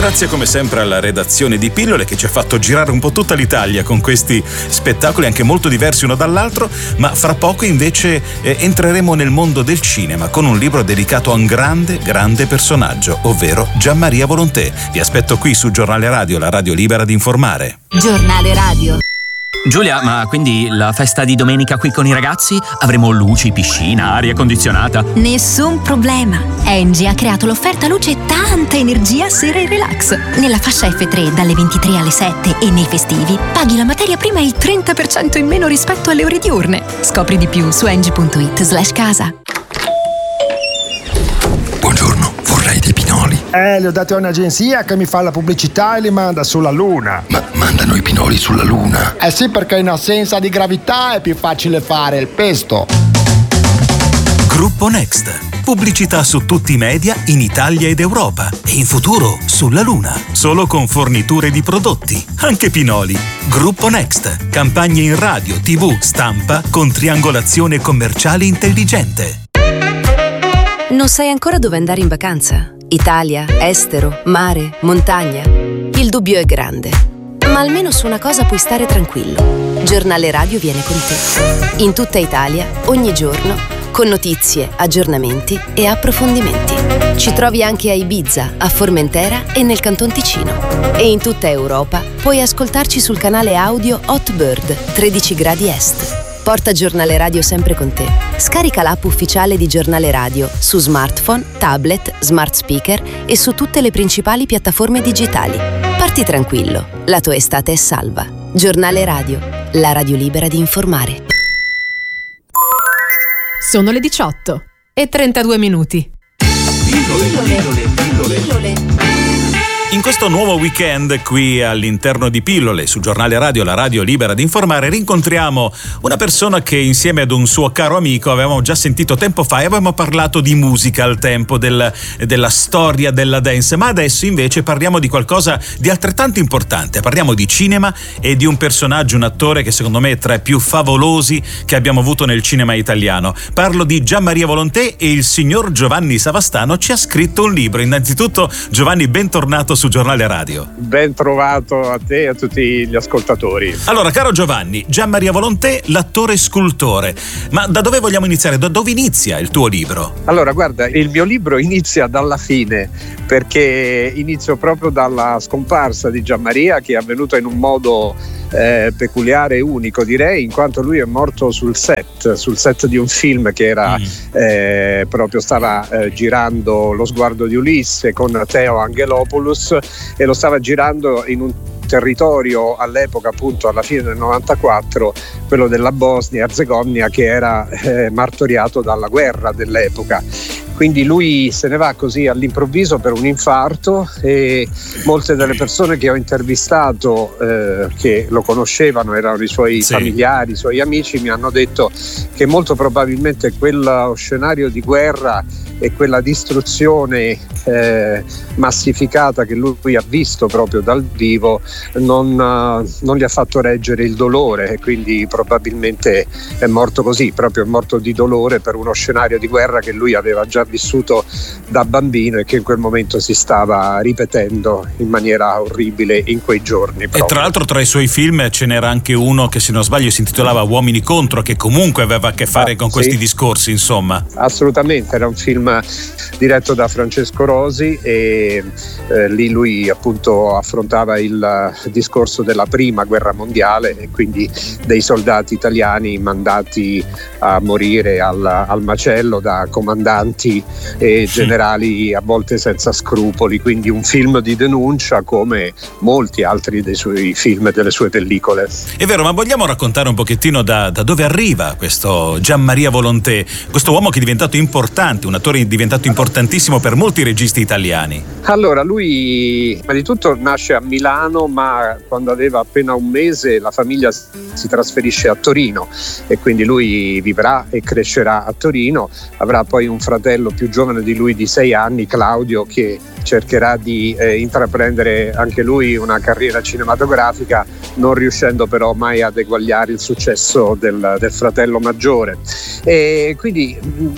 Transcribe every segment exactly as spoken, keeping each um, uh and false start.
Grazie come sempre alla redazione di Pillole che ci ha fatto girare un po' tutta l'Italia con questi spettacoli anche molto diversi uno dall'altro, ma fra poco invece eh, entreremo nel mondo del cinema con un libro dedicato a un grande, grande personaggio, ovvero Gianmaria Volonté. Vi aspetto qui su Giornale Radio, la radio libera di informare. Giornale Radio. Giulia, ma quindi la festa di domenica qui con i ragazzi? Avremo luci, piscina, aria condizionata? Nessun problema. Engie ha creato l'offerta luce e tanta energia sera e relax. Nella fascia effe tre dalle ventitré alle sette e nei festivi paghi la materia prima il trenta per cento in meno rispetto alle ore diurne. Scopri di più su engie punto it slash casa. Buongiorno, vorrei dei pinoli. Eh, li ho dati a un'agenzia che mi fa la pubblicità e li manda sulla Luna. Ma mandano i pinoli sulla Luna? Eh sì, perché in assenza di gravità è più facile fare il pesto. Gruppo Next. Pubblicità su tutti i media in Italia ed Europa e in futuro sulla Luna. Solo con forniture di prodotti, anche pinoli. Gruppo Next. Campagne in radio, tivù, stampa con triangolazione commerciale intelligente. Non sai ancora dove andare in vacanza? Italia, estero, mare, montagna? Il dubbio è grande, ma almeno su una cosa puoi stare tranquillo. Giornale Radio viene con te. In tutta Italia, ogni giorno, con notizie, aggiornamenti e approfondimenti. Ci trovi anche a Ibiza, a Formentera e nel Canton Ticino. E in tutta Europa puoi ascoltarci sul canale audio Hotbird tredici gradi est. Porta Giornale Radio sempre con te. Scarica l'app ufficiale di Giornale Radio su smartphone, tablet, smart speaker e su tutte le principali piattaforme digitali. Parti tranquillo, la tua estate è salva. Giornale Radio, la radio libera di informare. Sono le diciotto e trentadue minuti. Pillole, pillole, pillole, pillole. In questo nuovo weekend qui all'interno di Pillole su Giornale Radio, la radio libera di informare, rincontriamo una persona che insieme ad un suo caro amico avevamo già sentito tempo fa e avevamo parlato di musica al tempo, del, della storia della dance, ma adesso invece parliamo di qualcosa di altrettanto importante, parliamo di cinema e di un personaggio, un attore che secondo me è tra i più favolosi che abbiamo avuto nel cinema italiano. Parlo di Gianmaria Volonté e il signor Giovanni Savastano ci ha scritto un libro. Innanzitutto Giovanni, bentornato su Giornale Radio. Ben trovato a te e a tutti gli ascoltatori. Allora, caro Giovanni, Gianmaria Volonté, l'attore scultore. Ma da dove vogliamo iniziare? Da dove inizia il tuo libro? Allora, guarda, il mio libro inizia dalla fine, perché inizio proprio dalla scomparsa di Gianmaria, che è avvenuta in un modo eh, peculiare e unico, direi, in quanto lui è morto sul set, sul set di un film che era mm. eh, proprio stava eh, girando Lo sguardo di Ulisse con Theo Angelopoulos, e lo stava girando in un territorio all'epoca, appunto alla fine del novantaquattro, quello della Bosnia Erzegovina, che era eh, martoriato dalla guerra dell'epoca. Quindi lui se ne va così all'improvviso per un infarto, e molte delle persone che ho intervistato eh, che lo conoscevano, erano i suoi sì. familiari, i suoi amici, mi hanno detto che molto probabilmente quello scenario di guerra e quella distruzione eh, massificata che lui ha visto proprio dal vivo non, uh, non gli ha fatto reggere il dolore, e quindi probabilmente è morto così, proprio è morto di dolore per uno scenario di guerra che lui aveva già vissuto da bambino e che in quel momento si stava ripetendo in maniera orribile in quei giorni proprio. E tra l'altro tra i suoi film ce n'era anche uno che, se non sbaglio, si intitolava Uomini contro, che comunque aveva a che fare ah, con sì. questi discorsi, insomma. Assolutamente, era un film diretto da Francesco Rosi, e eh, lì lui appunto affrontava il discorso della prima guerra mondiale, e quindi dei soldati italiani mandati a morire al, al macello da comandanti e generali a volte senza scrupoli, quindi un film di denuncia come molti altri dei suoi film e delle sue pellicole. È vero, ma vogliamo raccontare un pochettino da, da dove arriva questo Gianmaria Volonté, questo uomo che è diventato importante, un attore diventato importantissimo per molti registi italiani? Allora, lui prima di tutto nasce a Milano, ma quando aveva appena un mese la famiglia si trasferisce a Torino, e quindi lui vivrà e crescerà a Torino. Avrà poi un fratello più giovane di lui di sei anni, Claudio, che cercherà di eh, intraprendere anche lui una carriera cinematografica, non riuscendo però mai ad eguagliare il successo del, del fratello maggiore. E quindi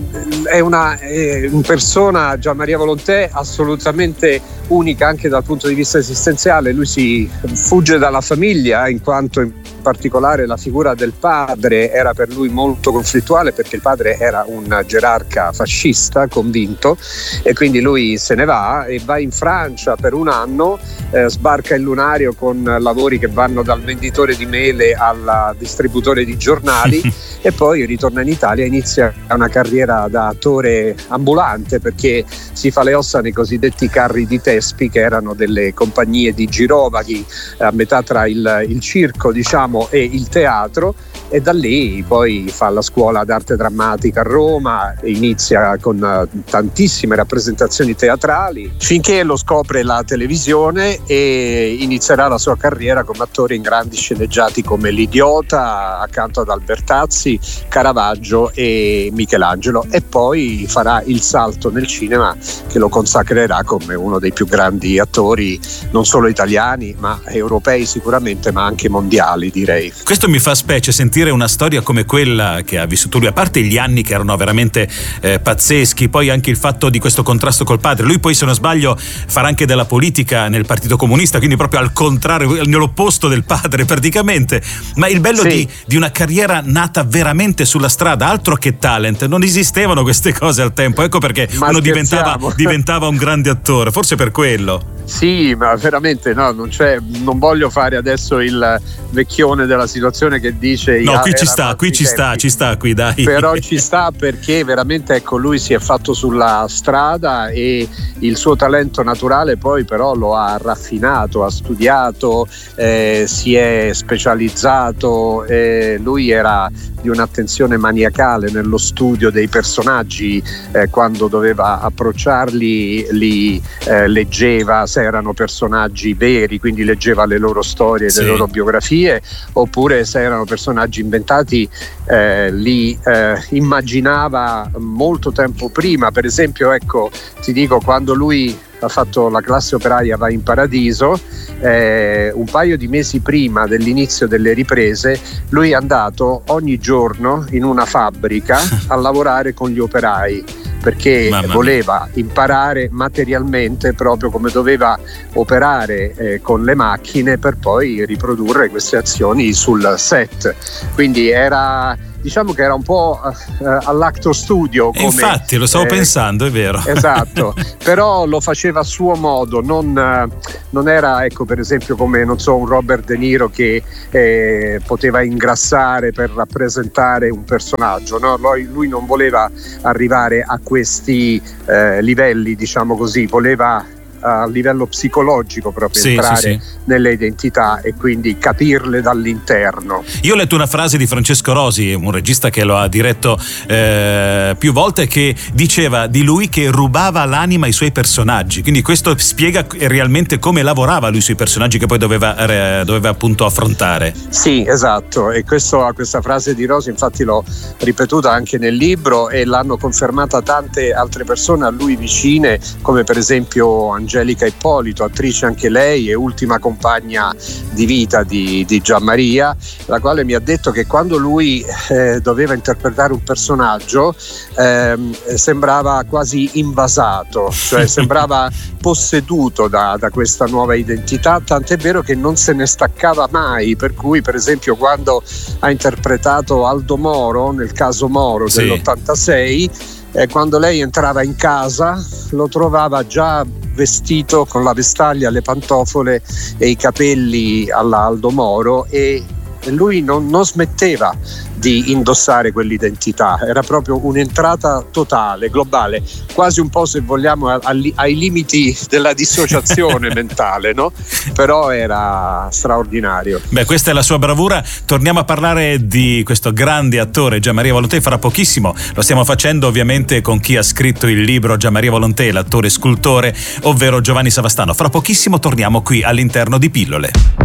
è una, è una persona, Gianmaria Volonté, assolutamente unica anche dal punto di vista esistenziale. Lui si fugge dalla famiglia, in quanto in particolare la figura del padre era per lui molto conflittuale, perché il padre era un gerarca fascista convinto, e quindi lui se ne va e va in Francia per un anno, eh, sbarca il lunario con lavori che vanno dal venditore di mele al distributore di giornali e poi ritorna in Italia e inizia una carriera da attore ambulante, perché si fa le ossa nei cosiddetti carri di Tespi, che erano delle compagnie di girovaghi a metà tra il, il circo, diciamo, e il teatro, e da lì poi fa la scuola d'arte drammatica a Roma, inizia con tantissime rappresentazioni teatrali finché lo scopre la televisione e inizierà la sua carriera come attore in grandi sceneggiati come L'Idiota accanto ad Albertazzi, Caravaggio e Michelangelo, e poi farà il salto nel cinema che lo consacrerà come uno dei più grandi attori non solo italiani ma europei sicuramente, ma anche mondiali, direi. Questo mi fa specie sentire una storia come quella che ha vissuto lui, a parte gli anni che erano veramente eh, pazzeschi, poi anche il fatto di questo contrasto col padre. Lui poi, se non sbaglio, farà anche della politica nel Partito Comunista, quindi proprio al contrario, nell'opposto del padre praticamente. Ma il bello sì. di, di una carriera nata veramente sulla strada, altro che talent, non esistevano queste cose al tempo, ecco perché ma uno diventava, diventava un grande attore, forse per quello. Sì, ma veramente no, non c'è, non voglio fare adesso il vecchione della situazione che dice no, qui ci sta, qui ci sta, ci sta qui dai. Però ci sta, perché veramente ecco, lui si è fatto sulla strada e il suo talento naturale poi però lo ha raffinato, ha studiato, eh, si è specializzato, eh, lui era di un'attenzione maniacale nello studio dei personaggi, eh, quando doveva approcciarli li eh, leggeva se erano personaggi veri, quindi leggeva le loro storie, sì. le loro biografie, oppure se erano personaggi inventati eh, li eh, immaginava molto tempo prima. Per esempio, ecco, ti dico, quando lui ha fatto La classe operaia va in paradiso, eh, un paio di mesi prima dell'inizio delle riprese lui è andato ogni giorno in una fabbrica a lavorare con gli operai, perché voleva imparare materialmente proprio come doveva operare eh, con le macchine per poi riprodurre queste azioni sul set. Quindi era, diciamo che era un po' uh, all'actor studio come, infatti lo stavo eh, pensando, è vero. Esatto. Però lo faceva a suo modo, non, uh, non era, ecco, per esempio come, non so, un Robert De Niro che eh, poteva ingrassare per rappresentare un personaggio, no? Lui, lui non voleva arrivare a questi eh, livelli, diciamo così, voleva a livello psicologico proprio sì, entrare sì, sì. nelle identità e quindi capirle dall'interno. Io ho letto una frase di Francesco Rosi, un regista che lo ha diretto eh, più volte, che diceva di lui che rubava l'anima ai suoi personaggi, quindi questo spiega realmente come lavorava lui sui personaggi che poi doveva, eh, doveva appunto affrontare. Sì, esatto, e questo, questa frase di Rosi infatti l'ho ripetuta anche nel libro e l'hanno confermata tante altre persone a lui vicine, come per esempio Angelica Angelica Ippolito, attrice anche lei e ultima compagna di vita di, di Gianmaria, la quale mi ha detto che quando lui eh, doveva interpretare un personaggio eh, sembrava quasi invasato, cioè sembrava posseduto da, da questa nuova identità, tant'è vero che non se ne staccava mai, per cui per esempio quando ha interpretato Aldo Moro nel caso Moro sì. dell'ottantasei, eh, quando lei entrava in casa lo trovava già vestito con la vestaglia, le pantofole e i capelli alla Aldo Moro, e lui non, non smetteva di indossare quell'identità, era proprio un'entrata totale, globale, quasi un po', se vogliamo, ai, ai limiti della dissociazione mentale, no? Però era straordinario. Beh, questa è la sua bravura. Torniamo a parlare di questo grande attore Gianmaria Volonté fra pochissimo. Lo stiamo facendo ovviamente con chi ha scritto il libro Gianmaria Volonté, l'attore scultore, ovvero Giovanni Savastano. Fra pochissimo torniamo qui all'interno di Pillole.